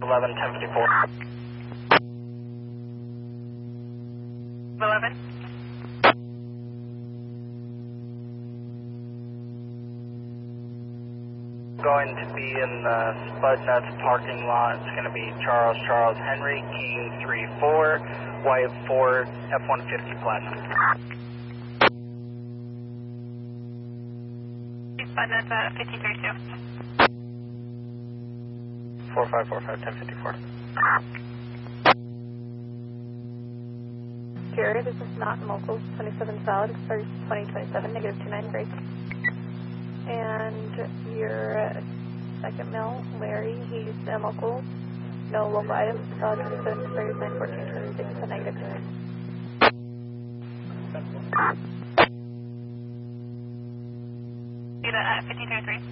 11, 1054. 11. Going to be in the Spud Nuts parking lot. It's going to be Charles Henry, King 34, White Ford, F-150 Platinum. Spud Nuts at 53-2. 4545, 1054. Jerry, this is not local, 27 solid, expires 2027, negative 29 break. And your second male, Larry, he's local, no local items, solid 27, expires 9/14/26, so negative 29. Get at 53-3.